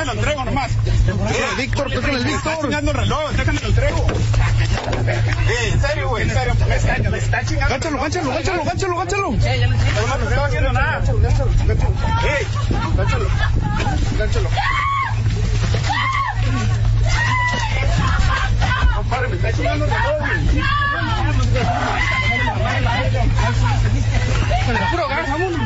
déjame lo entrego nomás. Víctor, estoy con el Víctor. Está chingando el reloj, déjame lo entrego. En serio, güey, en serio. Me está chingando. Gánchalo. Ya lo No estoy haciendo nada. Gánchalo. Compadre, me está chingando el reloj, güey. Puro gas, vámonos.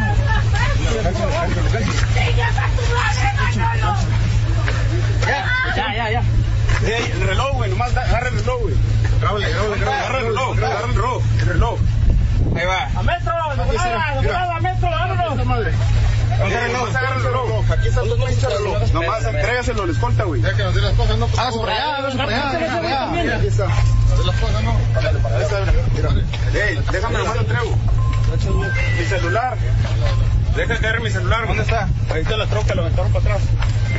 Ya. El reloj, güey, nomás agarra el reloj, güey. Grábale. Agarra el reloj. Ahí va. A metro, a metro, vámonos. Madre. Agarra el reloj. Aquí está todo pinche reloj. Nomás entrégaselo, les conta, güey. Ya que nos dé las cosas, no. Hágase por allá. Aquí está. Las cosas, no. Ahí está, déjame nomás lo entrego. Mi celular. Deja caer mi celular. ¿Dónde está? Ahí está la troca, lo aventaron para atrás.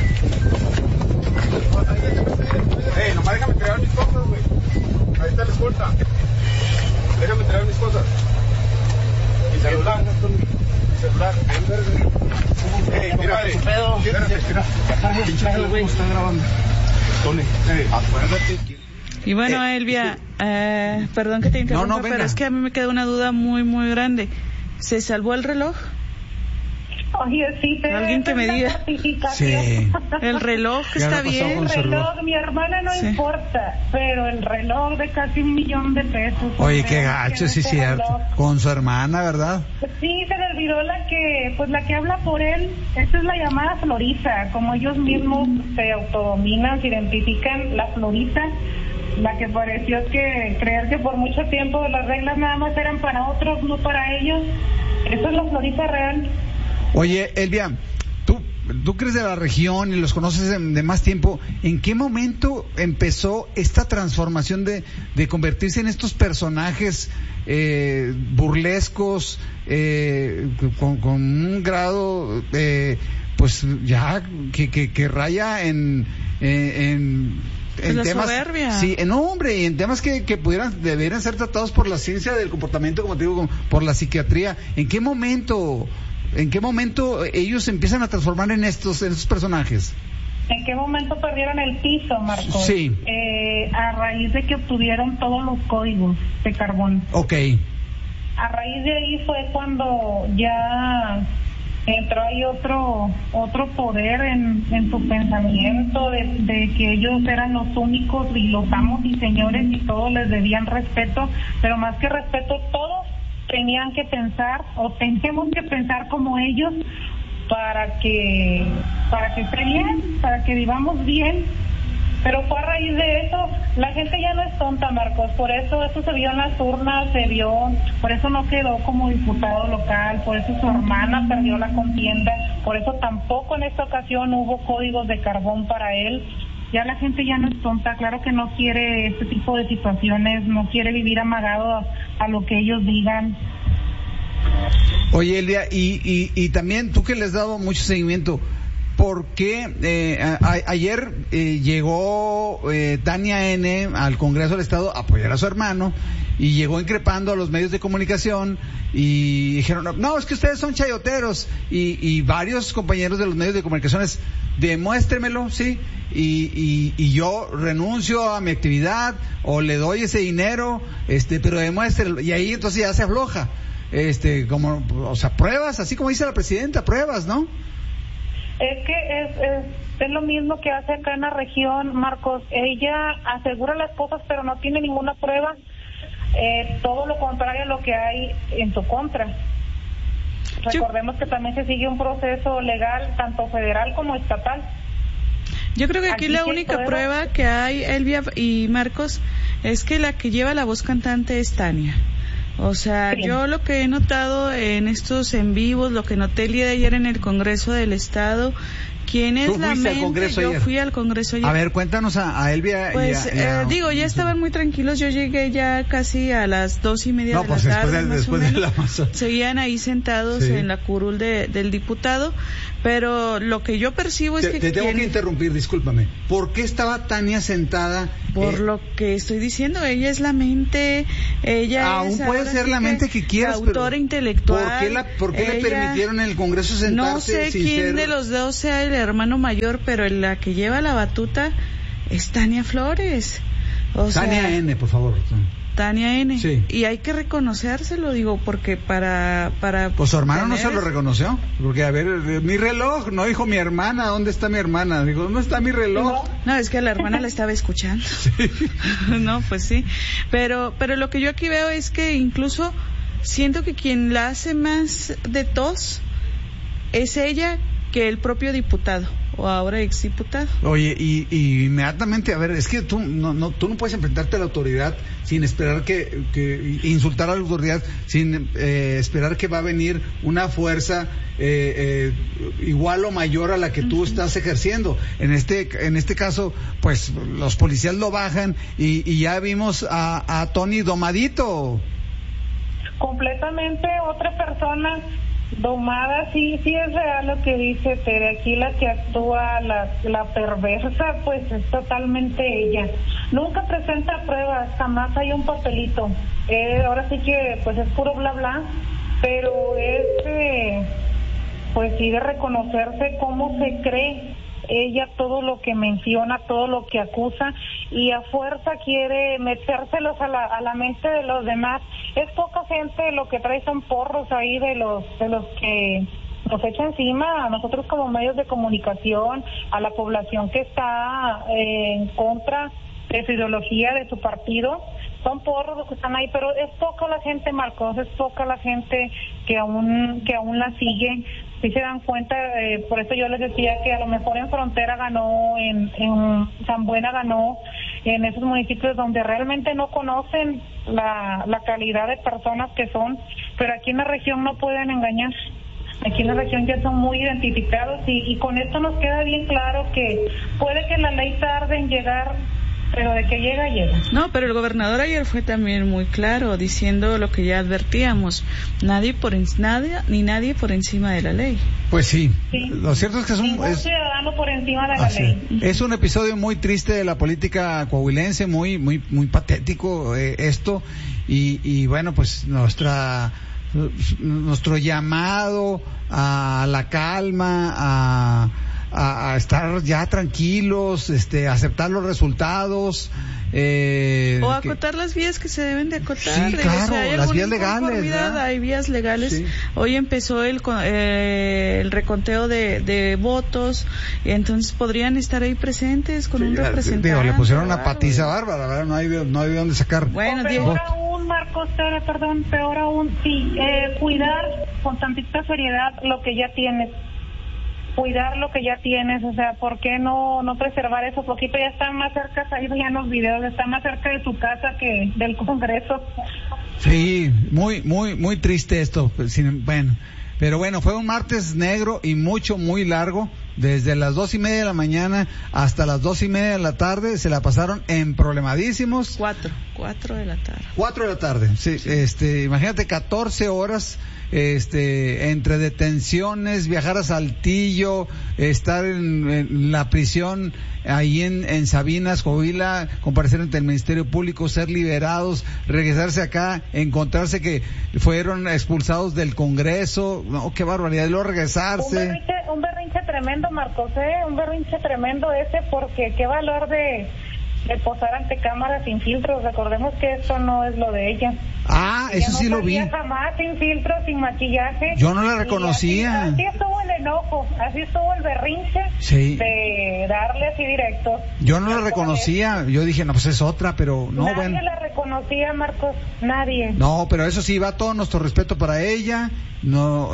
Nomás déjame entregar mis cosas, güey. Ahí está la escolta. Déjame entregar mis cosas. Mi celular. Compadre. Está grabando. Tony, acuérdate que... Y bueno, Elvia, perdón que te interrumpa, pero es que a mí me queda una duda muy, muy grande. ¿Se salvó el reloj? Oye, sí, pero alguien que me diga. Sí. El reloj está bien. El reloj, mi hermana no importa, pero el reloj de casi $1,000,000 de pesos. Oye, qué gacho, sí, cierto. Con su hermana, ¿verdad? Sí, se le olvidó la que habla por él. Esa es la llamada Florita, como ellos mismos se autodominan, se identifican, la Florita, la que pareció que creer que por mucho tiempo las reglas nada más eran para otros, no para ellos. Esa es la Florita real. Oye, Elvia, tú crees de la región y los conoces de más tiempo. ¿En qué momento empezó esta transformación de convertirse en estos personajes burlescos con un grado pues ya que raya en la temas, soberbia. Sí, hombre, y en temas que deberían ser tratados por la ciencia del comportamiento, como te digo, por la psiquiatría? ¿En qué momento ellos empiezan a transformar en estos personajes? ¿En qué momento perdieron el piso, Marcos? Sí. A raíz de que obtuvieron todos los códigos de carbón. Okay. A raíz de ahí fue cuando ya entró ahí otro poder en su pensamiento de que ellos eran los únicos y los amos y señores y todos les debían respeto, pero más que respeto todos tenían que pensar o tenemos que pensar como ellos para que esté bien, para que vivamos bien. Pero fue a raíz de eso, la gente ya no es tonta, Marcos, por eso se vio en las urnas, por eso no quedó como diputado local, por eso su hermana perdió la contienda, por eso tampoco en esta ocasión hubo códigos de carbón para él. Ya la gente ya no es tonta, claro que no quiere este tipo de situaciones, no quiere vivir amagado a lo que ellos digan. Oye, Elvia, y también tú que le has dado mucho seguimiento, ¿por qué ayer llegó Tania N. al Congreso del Estado a apoyar a su hermano y llegó increpando a los medios de comunicación y dijeron, no, es que ustedes son chayoteros, y varios compañeros de los medios de comunicaciones, demuéstremelo, sí, y yo renuncio a mi actividad o le doy ese dinero, pero demuéstrelo, y ahí entonces ya se afloja, como, o sea, pruebas, así como dice la presidenta, pruebas, ¿no? Es que es lo mismo que hace acá en la región, Marcos. Ella asegura las cosas, pero no tiene ninguna prueba. Todo lo contrario a lo que hay en su contra. Recordemos que también se sigue un proceso legal, tanto federal como estatal. Yo creo que aquí la única prueba que hay, Elvia y Marcos, es que la que lleva la voz cantante es Tania. O sea, sí. Yo lo que he notado en estos en vivos, lo que noté el día de ayer en el Congreso del Estado, ¿quién es la mente? Yo fui al Congreso ayer. A ver, cuéntanos a Elvia. Pues, ya estaban muy tranquilos, yo llegué ya casi a las 2:30 de la tarde. Después de la Seguían ahí sentados en la curul del diputado, Pero lo que yo percibo es que... Te tengo que interrumpir, discúlpame. ¿Por qué estaba Tania sentada? Por lo que estoy diciendo, ella es la mente, ella aún puede ser la mente que quieras, autora pero intelectual. ¿por qué le permitieron en el Congreso sentarse? No sé quién de los dos sea el hermano mayor, pero la que lleva la batuta es Tania Flores. Tania N, por favor. Tania N. Sí. Y hay que reconocérselo, digo, porque para pues su hermano no se lo reconoció, porque a ver, mi reloj, no dijo mi hermana, ¿dónde está mi hermana? Digo, ¿dónde está mi reloj? No, es que a la hermana la estaba escuchando. Sí. No, pues sí. Pero lo que yo aquí veo es que incluso siento que quien la hace más de tos es ella que el propio diputado, o ahora exdiputado. Oye, y inmediatamente, a ver, es que tú no puedes enfrentarte a la autoridad sin esperar que insultar a la autoridad, sin esperar que va a venir una fuerza igual o mayor a la que tú estás ejerciendo. En este caso, pues los policías lo bajan y ya vimos a Tony domadito. Completamente otra persona domada. Sí es real lo que dice Tere. Aquí la que actúa, la perversa, pues es totalmente ella. Nunca presenta pruebas, jamás hay un papelito. Ahora sí que pues es puro bla bla, pero pues sí de reconocerse cómo se cree ella todo lo que menciona, todo lo que acusa, y a fuerza quiere metérselos a la mente de los demás. Es poca gente, lo que trae son porros ahí de los que nos echa encima a nosotros como medios de comunicación, a la población que está en contra de su ideología, de su partido. Son porros los que están ahí, pero es poca la gente, Marcos, es poca la gente que aún la sigue. Si se dan cuenta, por eso yo les decía que a lo mejor en Frontera ganó, en San Buena ganó, en esos municipios donde realmente no conocen la calidad de personas que son, pero aquí en la región no pueden engañar. Aquí en la región ya son muy identificados y con esto nos queda bien claro que puede que la ley tarde en llegar, pero de que llega. No, pero el gobernador ayer fue también muy claro, diciendo lo que ya advertíamos: nadie por encima de la ley. Pues sí. Lo cierto es que ningún ciudadano por encima de la ley. Es un episodio muy triste de la política coahuilense, muy patético esto, y bueno, pues nuestro llamado a la calma, a estar ya tranquilos, aceptar los resultados, o acotar las vías que se deben de acotar. Sí, claro, las vías legales, ¿verdad? Hay vías legales. Sí. Hoy empezó el reconteo de votos, y entonces podrían estar ahí presentes con un representante. Le pusieron una patiza bárbara, ¿verdad? No hay de dónde sacar. Bueno, peor aún, Marcos, peor aún, sí, cuidar con tantita seriedad lo que ya tienes. Cuidar lo que ya tienes, o sea, ¿por qué no preservar eso poquito? Ya está más cerca, ahí veían los videos, está más cerca de tu casa que del Congreso. Sí, muy triste esto, bueno, pero bueno, fue un martes negro y muy largo, desde las 2:30 de la mañana hasta las 2:30 de la tarde, se la pasaron en problemadísimos. 4 de la tarde. 4 de la tarde, sí, imagínate 14 horas, entre detenciones, viajar a Saltillo, estar en la prisión ahí en Sabinas, Coahuila, comparecer ante el Ministerio Público, ser liberados, regresarse acá, encontrarse que fueron expulsados del Congreso. No, qué barbaridad, y luego regresarse. Un berrinche tremendo, Marcos, un berrinche tremendo porque qué valor de posar ante cámaras sin filtros. Recordemos que esto no es lo de ella. Eso sí lo vi. Jamás sin filtros, sin maquillaje. Yo no la reconocía. Así estuvo el enojo, así estuvo el berrinche, sí, de darle así directo. Yo no la reconocía. Yo dije, no, pues es otra, pero no. Nadie la reconocía, Marcos, nadie. No, pero eso sí, va todo nuestro respeto para ella. No,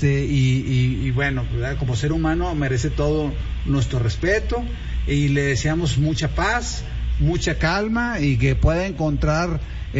y bueno, como ser humano merece todo nuestro respeto, y le deseamos mucha paz, mucha calma, y que pueda encontrar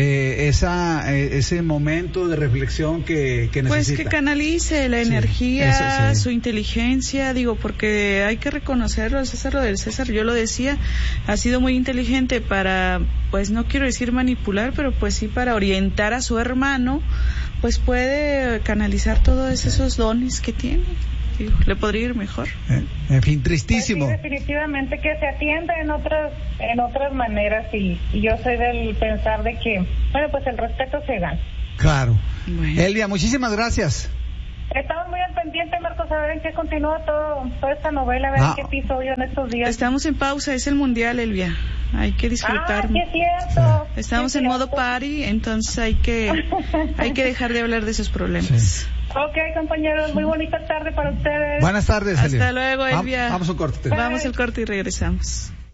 ese momento de reflexión que necesita. Pues que canalice la energía, su inteligencia, porque hay que reconocerlo, César, lo del César, yo lo decía, ha sido muy inteligente para, pues no quiero decir manipular, pero pues sí para orientar a su hermano, pues puede canalizar todos esos dones que tiene. le podría ir mejor. En fin, tristísimo. Pues sí, definitivamente que se atienda en otras maneras y yo soy del pensar de que, bueno, pues el respeto se gana. Claro. Bueno. Elvia, muchísimas gracias. Estamos muy al pendiente, Marcos, a ver en qué continúa toda esta novela, a ver en qué episodio en estos días. Estamos en pausa, es el Mundial, Elvia. Hay que disfrutar. Sí es cierto. Estamos en modo party, entonces hay que dejar de hablar de esos problemas. Sí. Ok, compañeros, muy bonita tarde para ustedes. Buenas tardes, Elvia. Hasta luego, Elvia. Vamos al corte. Vamos al corte y regresamos.